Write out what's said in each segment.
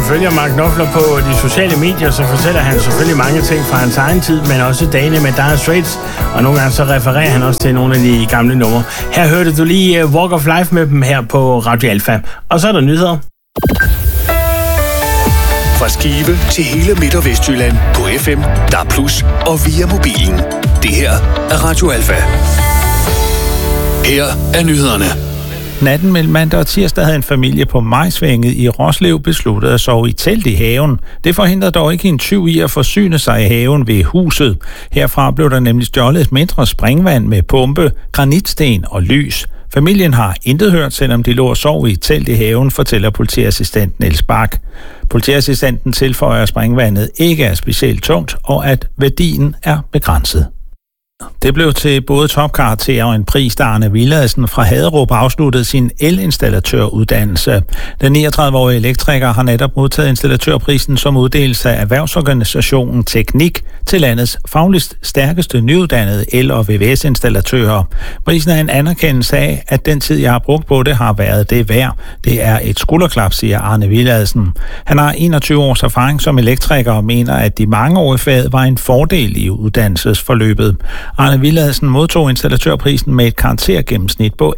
følger Mark Knopfler på de sociale medier, så fortæller han selvfølgelig mange ting fra hans egen tid, men også dagene med Dire Straits, og nogle gange så refererer han også til nogle af de gamle numre. Her hørte du lige Walk of Life med dem her på Radio Alfa. Og så er der nyheder. Fra Skive til hele Midt- og Vestjylland på FM, DAB+ og via mobilen. Det her er Radio Alfa. Her er nyhederne. Natten mellem mandag og tirsdag havde en familie på Majsvænget i Roslev besluttet at sove i telt i haven. Det forhindrede dog ikke en tyv i at forsyne sig i haven ved huset. Herfra blev der nemlig stjålet et mindre springvand med pumpe, granitsten og lys. Familien har intet hørt, selvom de lå og sov i et telt i haven, fortæller politiassistent Niels Bak. Politiassistenten tilføjer, at springvandet ikke er specielt tungt, og at værdien er begrænset. Det blev til både topkarakter og en pris, da Arne Villadsen fra Haderup afsluttede sin elinstallatøruddannelse. Den 39-årige elektriker har netop modtaget installatørprisen som uddelelse af erhvervsorganisationen Teknik til landets fagligst stærkeste nyuddannede el- og VVS-installatører. Prisen er en anerkendelse af, at den tid, jeg har brugt på det, har været det værd. Det er et skulderklap, siger Arne Villadsen. Han har 21 års erfaring som elektriker og mener, at de mange år i faget var en fordel i uddannelsesforløbet. Arne Villadsen modtog installatørprisen med et karaktergennemsnit på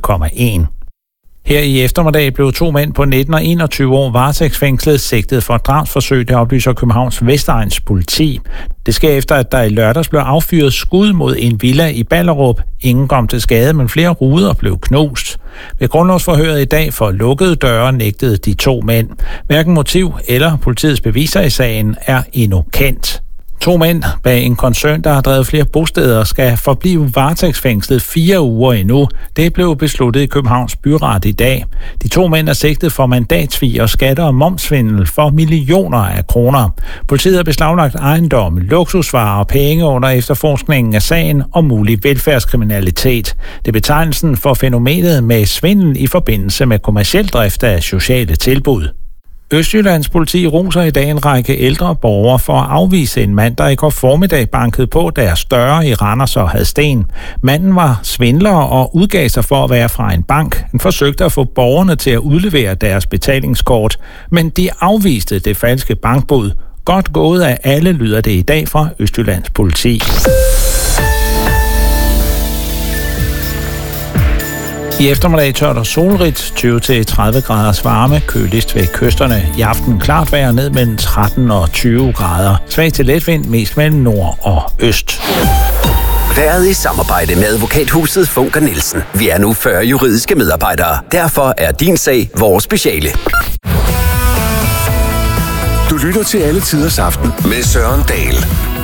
11,1. Her i eftermiddag blev 2 mænd på 19 og 21 år varetægtsfængslet sigtet for drabsforsøg, det oplyser Københavns Vestegns politi. Det sker efter, at der i lørdags blev affyret skud mod en villa i Ballerup. Ingen kom til skade, men flere ruder blev knust. Ved grundlovsforhøret i dag for lukkede døre nægtede de 2 mænd. Hverken motiv eller politiets beviser i sagen er endnu kendt. 2 mænd bag en koncern, der har drevet flere bosteder, skal forblive varetægtsfængslet 4 uger endnu. Det blev besluttet i Københavns Byret i dag. De 2 mænd er sigtet for mandatsvig og skatter og momsvindel for millioner af kroner. Politiet har beslaglagt ejendom, luksusvarer og penge under efterforskningen af sagen om mulig velfærdskriminalitet. Det er betegnelsen for fænomenet med svindel i forbindelse med kommerciel drift af sociale tilbud. Østjyllands politi roser i dag en række ældre borgere for at afvise en mand, der i går formiddag bankede på deres døre i Randers og Hadsten. Manden var svindler og udgav sig for at være fra en bank. Han forsøgte at få borgerne til at udlevere deres betalingskort, men de afviste det falske bankbud. Godt gået af alle, lyder det i dag fra Østjyllands politi. I eftermiddag tørt og solrigt, 20-30 graders varme, køligst ved kysterne. I aften klart vejr ned mellem 13 og 20 grader. Svag til letvind, mest mellem nord og øst. Været i samarbejde med advokathuset Funker Nielsen. Vi er nu 40 juridiske medarbejdere. Derfor er din sag vores speciale. Du lytter til Alle Tiders Aften med Søren Dahl.